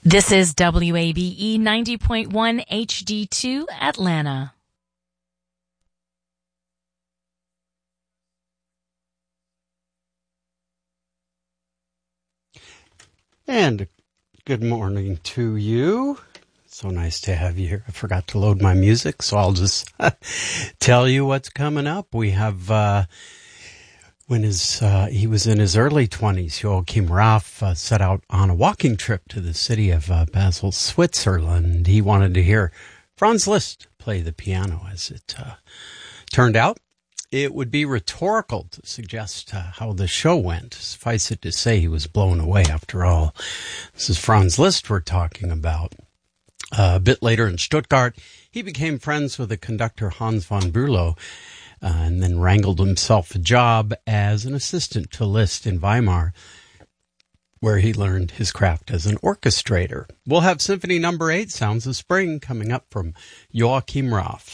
This is WABE 90.1 HD2 Atlanta. And good morning to you. So nice to have you here. I forgot to load my music, so I'll just tell you what's coming up. We have, when he was in his early 20s, Joachim Raff set out on a walking trip to the city of Basel, Switzerland. He wanted to hear Franz Liszt play the piano. As it turned out, it would be rhetorical to suggest how the show went. Suffice it to say, he was blown away after all. This is Franz Liszt we're talking about. A bit later in Stuttgart, he became friends with the conductor Hans von Bülow, and then wrangled himself a job as an assistant to Liszt in Weimar, where he learned his craft as an orchestrator. We'll have Symphony No. 8, Sounds of Spring, coming up from Joachim Raff.